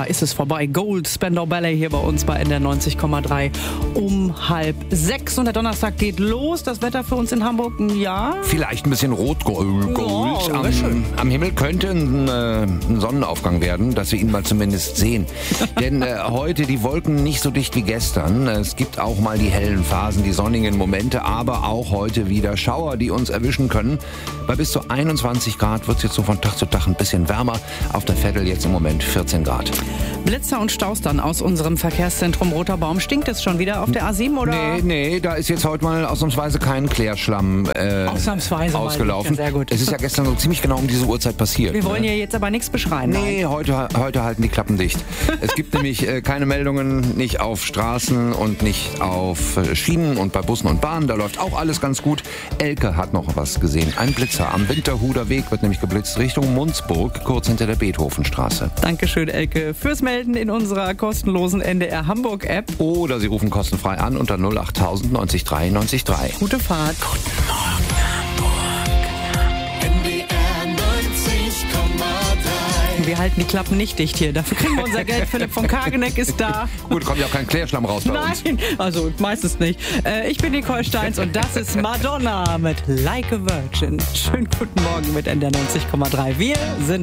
ist es vorbei. Gold, Spandau Ballet hier bei uns bei NDR 90,3 um 5:30. Und der Donnerstag geht los. Das Wetter für uns in Hamburg, ja. Vielleicht ein bisschen Rot-Gold. Ja, Am Himmel könnte ein Sonnenaufgang werden, dass wir ihn mal zumindest sehen. Denn heute die Wolken nicht so dicht wie gestern. Es gibt auch mal die hellen Phasen, die sonnigen Momente, aber auch heute wieder Schauer, die uns erwischen können. Bei bis zu 21 Grad wird es jetzt so von Tag zu Tag ein bisschen wärmer. Auf der Veddel jetzt im Moment 14 Grad. Blitzer und Staus dann aus unserem Verkehrszentrum Roter Baum. Stinkt es schon wieder auf der A7, oder? Nee, da ist jetzt heute mal ausnahmsweise kein Klärschlamm Ausnahmsweise ausgelaufen. Sehr gut. Es ist ja gestern so ziemlich genau um diese Uhrzeit passiert. Wir wollen hier jetzt aber nichts beschreien. Nee, heute halten die Klappen dicht. Es gibt nämlich keine Meldungen, nicht auf Straßen und nicht auf Schienen und bei Bussen und Bahnen. Da läuft auch alles ganz gut. Elke hat noch was gesehen. Ein Blitzer am Winterhuder Weg wird nämlich geblitzt Richtung Munzburg, kurz hinter der Beethovenstraße. Dankeschön, Elke, fürs Melden in unserer kostenlosen NDR Hamburg App. Oder Sie rufen kostenfrei an unter 08000 90 3 90 3. Gute Fahrt. Guten Morgen Hamburg. NDR 90,3. Wir halten die Klappen nicht dicht hier. Dafür kriegen wir unser Geld. Philipp von Kageneck ist da. Gut, kommt ja auch kein Klärschlamm raus bei uns. Nein, also meistens nicht. Ich bin Nicole Steins und das ist Madonna mit Like a Virgin. Schönen guten Morgen mit NDR 90,3. Wir sind